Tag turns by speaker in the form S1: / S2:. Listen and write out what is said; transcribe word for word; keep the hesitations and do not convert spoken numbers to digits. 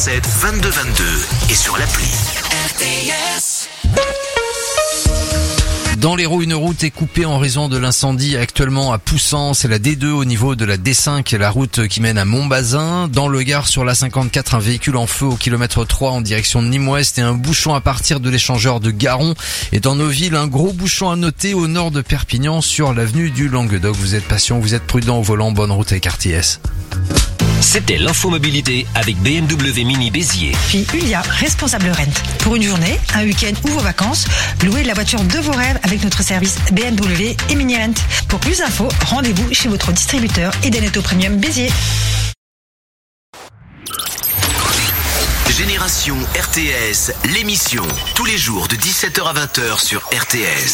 S1: sept vingt-deux vingt-deux et sur l'appli. R T S.
S2: Dans l'Hérault, une route est coupée en raison de l'incendie actuellement à Poussens. C'est la D deux au niveau de la D cinq, la route qui mène à Montbazin. Dans le Gard, sur la cinquante-quatre, un véhicule en feu au kilomètre trois en direction de Nîmes-Ouest et un bouchon à partir de l'échangeur de Garon. Et dans nos villes, un gros bouchon à noter au nord de Perpignan sur l'avenue du Languedoc. Vous êtes patient, vous êtes prudent au volant. Bonne route avec R T S.
S1: C'était l'infomobilité avec B M W Mini Béziers.
S3: Puis Ulia, responsable rent. Pour une journée, un week-end ou vos vacances, louez la voiture de vos rêves avec notre service B M W et Mini Rent. Pour plus d'infos, rendez-vous chez votre distributeur Edenetto Premium Béziers.
S1: Génération R T S, l'émission, tous les jours de dix-sept heures à vingt heures sur R T S.